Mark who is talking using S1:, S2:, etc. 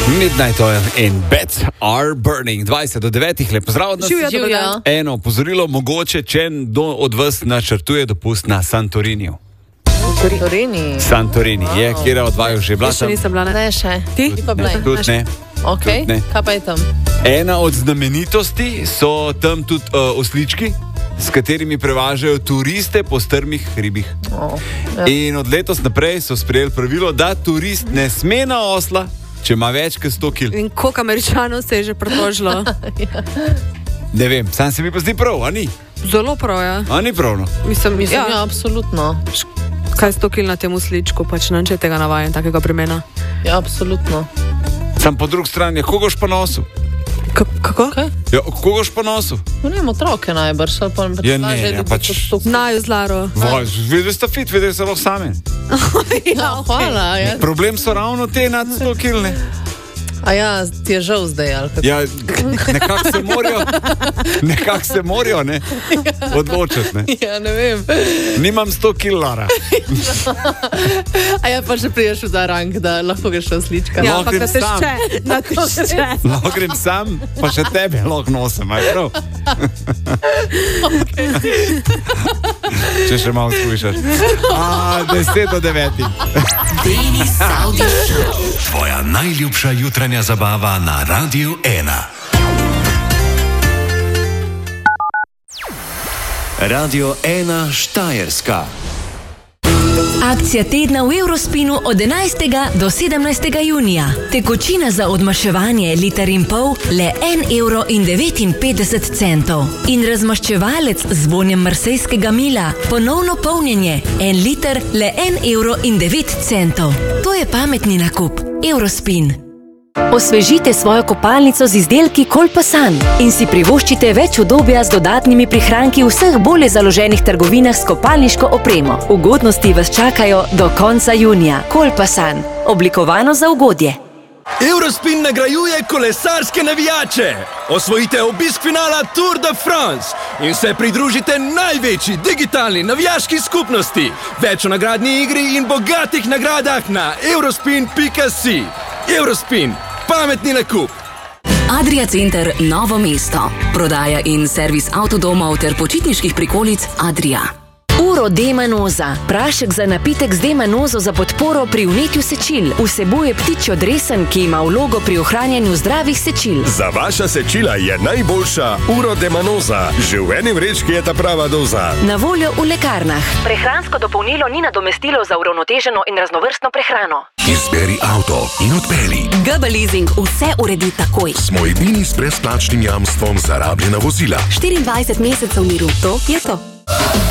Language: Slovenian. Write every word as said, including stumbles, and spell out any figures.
S1: Midnight Oil in Beds Are Burning. dvajset do devetih, lepo zdrav od nas.
S2: Živjo.
S1: Eno opozorilo, mogoče, če kdo od vas načrtuje dopust na Santoriniju.
S2: Santorini.
S1: Santorini wow. je, kjer od vaju že bila.
S3: Še nisem bila, ne?
S2: Ne, še.
S3: Ti?
S2: Ti pa bila.
S1: Tudi ne.
S2: Ok,
S1: Tud ne.
S2: Kaj pa je tam?
S1: Ena od znamenitosti so tam tudi uh, oslički, s katerimi prevažajo turiste po strmih hribih.
S2: Oh, ja.
S1: In od letos naprej so sprejeli pravilo, da turist ne sme na osla, če ima več kot sto kilogramov.
S3: In koliko Američanov se je že pretožilo?
S2: ja.
S1: Ne vem, sam se mi pa zdi prav, a ni?
S3: Zelo prav, ja.
S1: A ni pravno?
S3: Mislim,
S2: Mislim, ja,
S3: ja,
S2: absolutno.
S3: kaj sto kilogramov na tem sličku, pač ne, če tega navajam, takega premena.
S2: Ja, absolutno.
S1: Sam po drugi strani, kogoš pa nosil?
S3: K- kako?
S2: Kaj?
S1: Ja, kogoš pa nosil?
S2: No, ne, otroke najbrž. Pa
S1: Ja, ne, ja, pač-
S3: Naju zlaro.
S1: Vaj, vedeli ste fit, vedeli ste lahko sami.
S2: Ja, hvala. Ja.
S1: Problem so ravno te nad sto kilogramov.
S2: A ja, ti je žal zdaj, ali kako?
S1: Ja, nekako se morajo, nekako se morajo, ne, odločiti, ne.
S2: Ja, ne vem.
S1: Nimam sto kilogramov.
S2: A ja, pa še priješ v ta rang, da lahko greš na slička.
S3: Ja,
S1: Lahko
S3: ampak da
S1: grem
S3: te
S1: sam.
S3: še, da te še.
S1: Lahko grem sam, pa še tebe lahko nosim, aj prav? Če še malo skušaš. A, deset do devetih.
S4: Denis Audi Show. Tvoja najljubša jutranja zabava na Radiu ena. Radio ena Štajerska.
S5: Akcija tedna v Eurospinu od enajstega do sedemnajstega junija. Tekočina za odmaševanje liter in pol le en evro in devetinpetdeset centov. In razmaščevalec z vonjem marsejskega mila. Ponovno polnjenje. En liter le en evro in devet centov. To je pametni nakup. Eurospin. Osvežite svojo kopalnico z izdelki Kolpasan in si privoščite več udobja z dodatnimi prihranki v vseh bolje založenih trgovinah s kopalniško opremo. Ugodnosti vas čakajo do konca junija. Kolpasan. Oblikovano za ugodje.
S6: Eurospin nagrajuje kolesarske navijače. Osvojite obisk finala Tour de France in se pridružite največji digitalni navijaški skupnosti. Več o nagradni igri in bogatih nagradah na eurospin pika si. Eurospin. Pametni nakup.
S7: Adria Center Novo mesto. Prodaja in servis avtodomov ter počitniških prikolic Adria.
S5: Uro Demanoza. Prašek za napitek z demanozo za podporo pri vnetju sečil. Vsebuje ptičjo dresen, ki ima vlogo pri ohranjanju zdravih sečil.
S8: Za vaša sečila je najboljša Uro Demanoza. Že v eni vrečki je ta prava doza.
S5: Na voljo v lekarnah. Prehransko dopolnilo ni nadomestilo za uravnoteženo in raznovrstno prehrano.
S4: Izberi avto in odpeli.
S7: G B Leasing vse uredi takoj.
S4: Smo edini s brezplačnim jamstvom za rabljena vozila.
S7: štiriindvajset mesecev miru. To je to.